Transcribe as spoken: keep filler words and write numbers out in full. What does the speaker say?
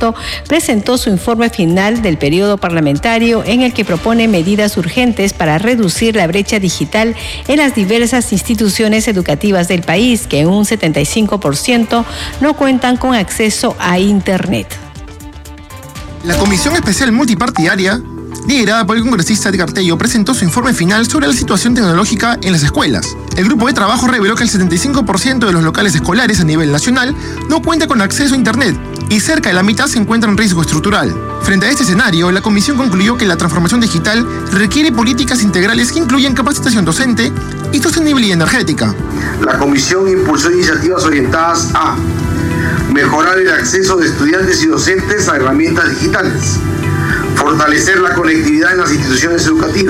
Parlamento presentó su informe final del periodo parlamentario en el que propone medidas urgentes para reducir la brecha digital en las diversas instituciones educativas del país, que en un setenta y cinco por ciento no cuentan con acceso a Internet. La Comisión Especial Multipartidaria, liderada por el congresista Edgar Tello, presentó su informe final sobre la situación tecnológica en las escuelas. El grupo de trabajo reveló que el setenta y cinco por ciento de los locales escolares a nivel nacional no cuenta con acceso a Internet y cerca de la mitad se encuentra en riesgo estructural. Frente a este escenario, la comisión concluyó que la transformación digital requiere políticas integrales que incluyan capacitación docente y sostenibilidad energética. La comisión impulsó iniciativas orientadas a mejorar el acceso de estudiantes y docentes a herramientas digitales, fortalecer la conectividad en las instituciones educativas,